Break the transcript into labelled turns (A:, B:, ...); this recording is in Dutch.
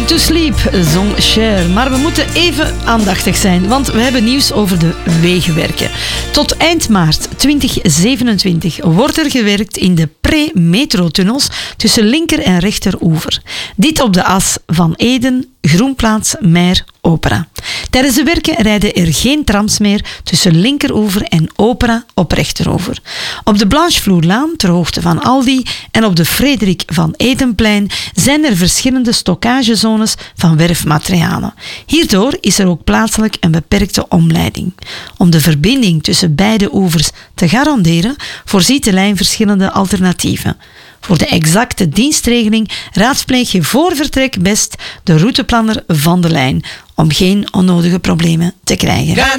A: Going to Sleep, zong Cher. Maar we moeten even aandachtig zijn, want we hebben nieuws over de wegenwerken. Tot eind maart 2027 wordt er gewerkt in de pre-metrotunnels tussen linker en rechteroever. Dit op de as van Eden, Groenplaats, Meijer, Opera. Tijdens de werken rijden er geen trams meer tussen linkeroever en Opera op rechteroever. Op de Blanchevloerlaan, ter hoogte van Aldi, en op de Frederik van Edenplein zijn er verschillende stockagezones van werfmaterialen. Hierdoor is er ook plaatselijk een beperkte omleiding. Om de verbinding tussen beide oevers te garanderen, voorziet de lijn verschillende alternatieven. Voor de exacte dienstregeling raadpleeg je voor vertrek best de routeplanner van de lijn, om geen onnodige problemen te krijgen.